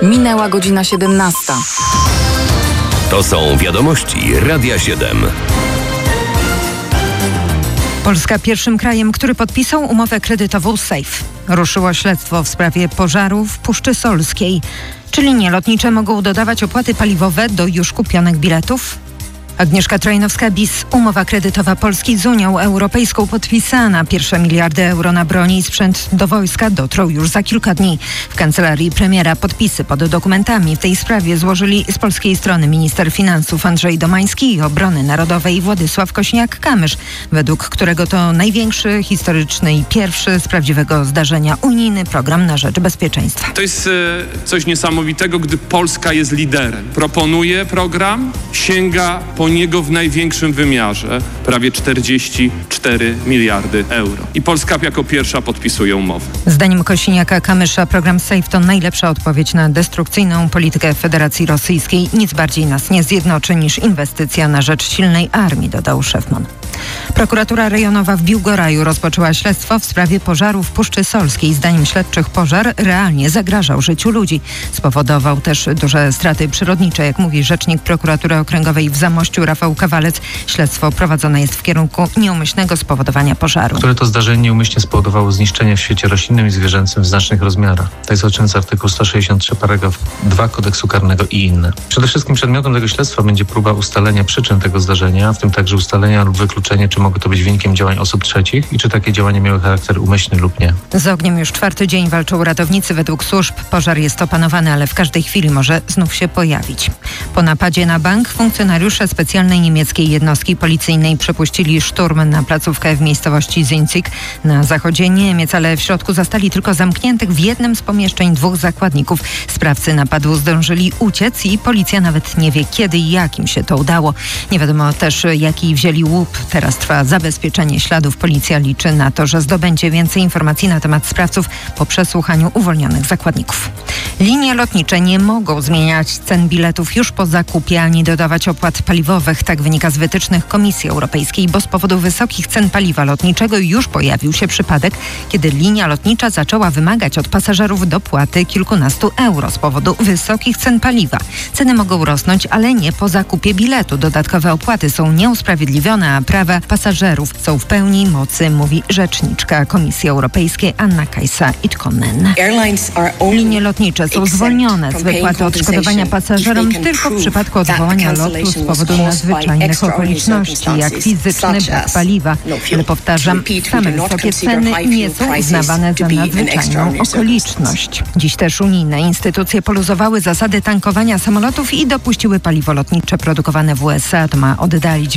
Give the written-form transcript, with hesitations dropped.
Minęła godzina 17. To są wiadomości Radia 7. Polska pierwszym krajem, który podpisał umowę kredytową SAFE. Ruszyło śledztwo w sprawie pożaru w Puszczy Solskiej. Czy linie lotnicze mogą dodawać opłaty paliwowe do już kupionych biletów? Agnieszka Trojnowska-Bis. Umowa kredytowa Polski z Unią Europejską podpisana. Pierwsze miliardy euro na broń i sprzęt do wojska dotrą już za kilka dni. W kancelarii premiera podpisy pod dokumentami w tej sprawie złożyli z polskiej strony minister finansów Andrzej Domański i obrony narodowej Władysław Kosiniak-Kamysz, według którego to największy, historyczny i pierwszy z prawdziwego zdarzenia unijny program na rzecz bezpieczeństwa. To jest coś niesamowitego, gdy Polska jest liderem. Proponuje program, sięga po niego w największym wymiarze, prawie 44 miliardy euro. I Polska jako pierwsza podpisuje umowę. Zdaniem Kosiniaka-Kamysza program SAFE to najlepsza odpowiedź na destrukcyjną politykę Federacji Rosyjskiej. Nic bardziej nas nie zjednoczy niż inwestycja na rzecz silnej armii, dodał szef MON. Prokuratura rejonowa w Biłgoraju rozpoczęła śledztwo w sprawie pożaru w Puszczy Solskiej. Zdaniem śledczych pożar realnie zagrażał życiu ludzi. Spowodował też duże straty przyrodnicze, jak mówi rzecznik prokuratury okręgowej w Zamościu Rafał Kawalec. Śledztwo prowadzone jest w kierunku nieumyślnego spowodowania pożaru. Które to zdarzenie nieumyślnie spowodowało zniszczenie w świecie roślinnym i zwierzęcym w znacznych rozmiarach. To jest oczynny artykuł 163 paragraf 2 Kodeksu Karnego i inne. Przede wszystkim przedmiotem tego śledztwa będzie próba ustalenia przyczyn tego zdarzenia, w tym także ustalenia lub wykluczenie, czy mogło to być wynikiem działań osób trzecich i czy takie działania miały charakter umyślny lub nie. Z ogniem już czwarty dzień walczą ratownicy. Według służb pożar jest opanowany, ale w każdej chwili może znów się pojawić. Po napadzie na bank funkcjonariusze specjalnej niemieckiej jednostki policyjnej przepuścili szturm na placówkę w miejscowości Zinzig na zachodzie Niemiec, ale w środku zastali tylko zamkniętych w jednym z pomieszczeń dwóch zakładników. Sprawcy napadu zdążyli uciec i policja nawet nie wie, kiedy i jak im się to udało. Nie wiadomo też, jaki wzięli łup. Teraz trwa zabezpieczenie śladów. Policja liczy na to, że zdobędzie więcej informacji na temat sprawców po przesłuchaniu uwolnionych zakładników. Linie lotnicze nie mogą zmieniać cen biletów już po zakupie ani dodawać opłat paliwowych. Tak wynika z wytycznych Komisji Europejskiej, bo z powodu wysokich cen paliwa lotniczego już pojawił się przypadek, kiedy linia lotnicza zaczęła wymagać od pasażerów dopłaty kilkunastu euro z powodu wysokich cen paliwa. Ceny mogą rosnąć, ale nie po zakupie biletu. Dodatkowe opłaty są nieusprawiedliwione, a prawa pasażerów są w pełni mocy, mówi rzeczniczka Komisji Europejskiej Anna-Kajsa Itkonen. Linie lotnicze są zwolnione z wypłaty odszkodowania pasażerom tylko w przypadku odwołania lotu z powodu nadzwyczajnych okoliczności, jak fizyczny brak paliwa. Ale powtarzam, same wysokie ceny nie są uznawane za nadzwyczajną okoliczność. Dziś też unijne instytucje poluzowały zasady tankowania samolotów i dopuściły paliwo lotnicze produkowane w USA. To ma oddalić